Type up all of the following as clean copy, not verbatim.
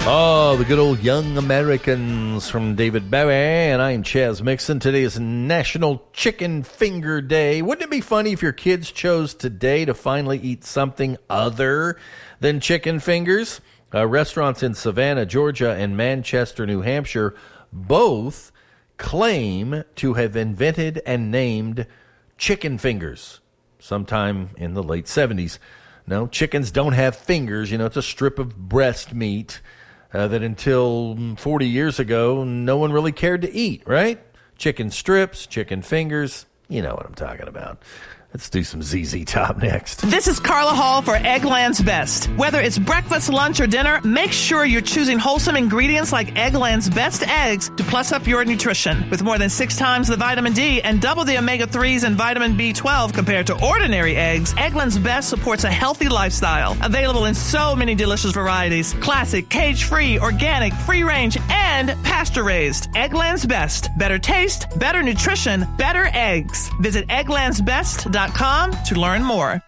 Oh, the good old Young Americans from David Bowie, and I'm Chaz Mixon. Today is National Chicken Finger Day. Wouldn't it be funny if your kids chose today to finally eat something other than chicken fingers? Restaurants in Savannah, Georgia, and Manchester, New Hampshire both claim to have invented and named chicken fingers sometime in the late 70s. No, chickens don't have fingers. It's a strip of breast meat that until 40 years ago, no one really cared to eat, right? Chicken strips, chicken fingers, you know what I'm talking about. Let's do some ZZ Top next. This is Carla Hall for Eggland's Best. Whether it's breakfast, lunch, or dinner, make sure you're choosing wholesome ingredients like Eggland's Best eggs to plus up your nutrition. With more than 6 times the vitamin D and double the omega-3s and vitamin B12 compared to ordinary eggs, Eggland's Best supports a healthy lifestyle. Available in so many delicious varieties. Classic, cage-free, organic, free-range, and pasture-raised. Eggland's Best. Better taste, better nutrition, better eggs. Visit egglandsbest.com to learn more.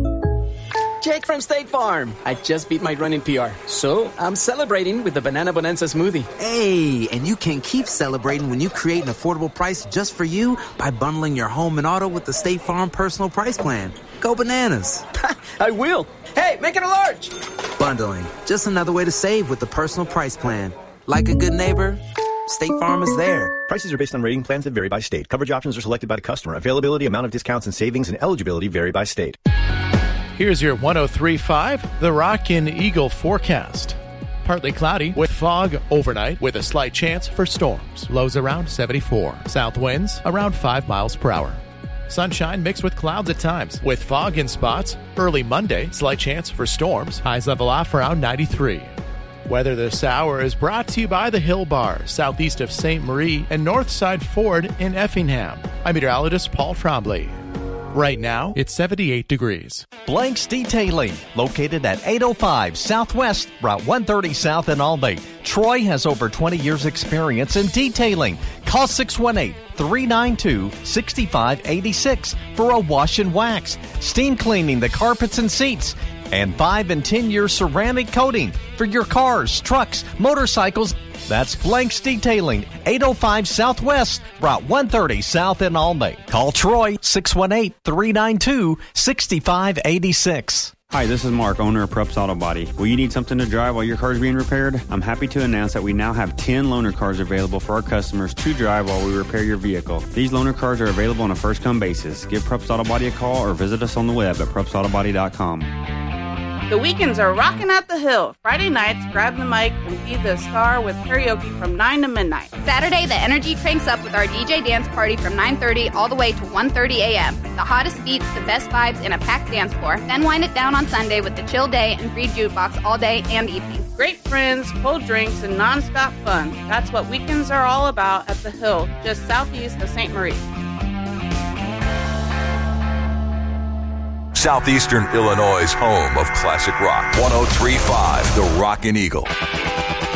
Jake from State Farm. I just beat my running PR, so I'm celebrating with the Banana Bonanza smoothie. Hey, and you can keep celebrating when you create an affordable price just for you by bundling your home and auto with the State Farm Personal Price Plan. Go bananas. I will. Hey, make it a large. Bundling. Just another way to save with the Personal Price Plan. Like a good neighbor, State Farm is there. Prices are based on rating plans that vary by state. Coverage options are selected by the customer. Availability, amount of discounts and savings, and eligibility vary by state. Here's your 103.5 The Rockin' Eagle forecast. Partly cloudy with fog overnight with a slight chance for storms. Lows around 74. South winds around 5 miles per hour. Sunshine mixed with clouds at times with fog in spots. Early Monday, slight chance for storms. Highs level off around 93. Weather this hour is brought to you by the Hill Bar, southeast of St. Marie and Northside Ford in Effingham. I'm meteorologist Paul Trombley. Right now, it's 78 degrees. Blanks Detailing, located at 805 Southwest, Route 130 South in Albany. Troy has over 20 years' experience in detailing. Call 618-392-6586 for a wash and wax, steam cleaning the carpets and seats, and 5 and 10-year ceramic coating for your cars, trucks, motorcycles. That's Blanks Detailing, 805 Southwest, Route 130 South in Albany. Call Troy, 618-392-6586. Hi, this is Mark, owner of Prups Auto Body. Will you need something to drive while your car is being repaired? I'm happy to announce that we now have 10 loaner cars available for our customers to drive while we repair your vehicle. These loaner cars are available on a first-come basis. Give Prups Auto Body a call or visit us on the web at prupsautobody.com. The weekends are rocking at the Hill. Friday nights, grab the mic and be the star with karaoke from 9 to midnight. Saturday, the energy cranks up with our DJ dance party from 9:30 all the way to 1:30 a.m. The hottest beats, the best vibes, and a packed dance floor. Then wind it down on Sunday with the chill day and free jukebox all day and evening. Great friends, cold drinks, and non-stop fun. That's what weekends are all about at the Hill, just southeast of St. Marie. Southeastern Illinois' home of classic rock. 103.5 The Rockin' Eagle.